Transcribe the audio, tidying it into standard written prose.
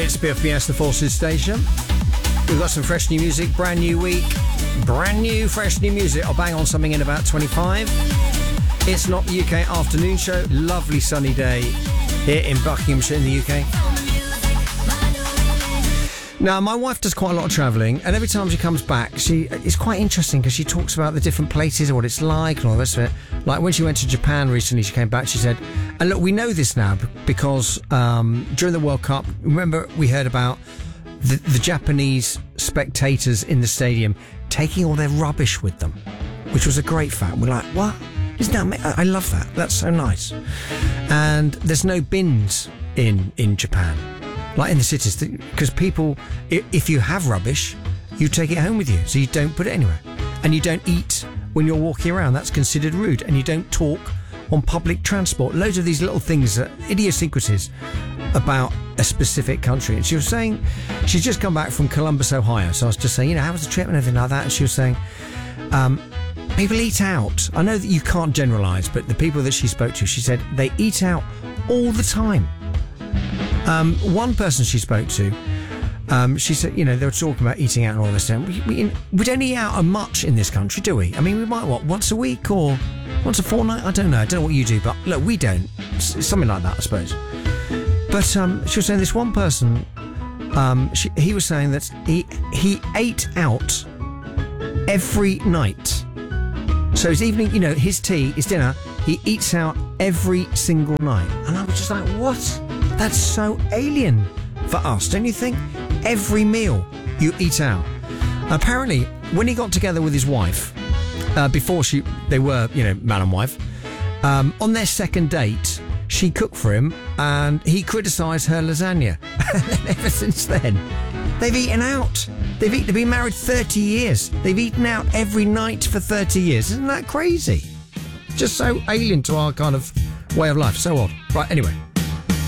It's BFBS, the Forces Station. We've got some fresh new music, brand new week, brand new fresh new music. I'll bang on something in about 25. It's not the UK afternoon show. Lovely sunny day here in Buckinghamshire in the UK. Now, my wife does quite a lot of travelling, and every time she comes back, it's quite interesting because she talks about the different places and what it's like and all the rest of it. Like when she went to Japan recently, she came back, she said, and look, we know this now because during the World Cup, remember we heard about the Japanese spectators in the stadium taking all their rubbish with them, which was a great fact. We're like, what? Isn't that? I love that. That's so nice. And there's no bins in Japan, like in the cities, because people, if you have rubbish, you take it home with you, so you don't put it anywhere, and you don't eat when you're walking around. That's considered rude, and you don't talk on public transport. Loads of these little things, idiosyncrasies about a specific country. And she was saying she's just come back from Columbus, Ohio. So I was just saying, how was the trip and everything like that? And she was saying, people eat out. I know that you can't generalise, but the people that she spoke to, she said they eat out all the time. One person she spoke to, she said, they were talking about eating out and all this stuff. We don't eat out much in this country, do we? I mean, we might, once a week or once a fortnight? I don't know what you do, but look, we don't. It's something like that, I suppose. But she was saying this one person, he was saying that he ate out every night. So his evening, his tea, his dinner, he eats out every single night. And I was just like, what? That's so alien for us, don't you think? Every meal you eat out. Apparently, when he got together with his wife, before they were, man and wife, on their second date, she cooked for him and he criticised her lasagna. And ever since then, they've eaten out. They've been married 30 years. They've eaten out every night for 30 years. Isn't that crazy? Just so alien to our kind of way of life. So odd. Right, anyway.